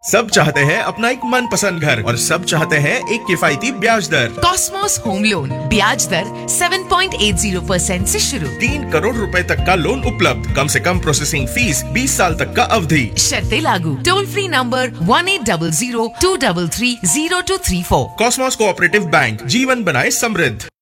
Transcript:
सब चाहते हैं अपना एक मनपसंद घर और सब चाहते हैं एक किफायती ब्याज दर। कॉस्मोस होम लोन ब्याज दर 7.80% से शुरू। 3 करोड़ रुपए तक का लोन उपलब्ध, कम से कम प्रोसेसिंग फीस, 20 साल तक का अवधि। शर्तें लागू। Toll free number 1800 233 0234। Cosmos cooperative bank, जीवन बनाए समृद्ध।